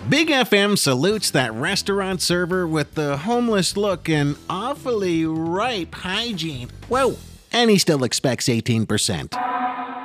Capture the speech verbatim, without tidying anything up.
Big F M salutes that restaurant server with the homeless look and awfully ripe hygiene. Whoa! And he still expects eighteen percent.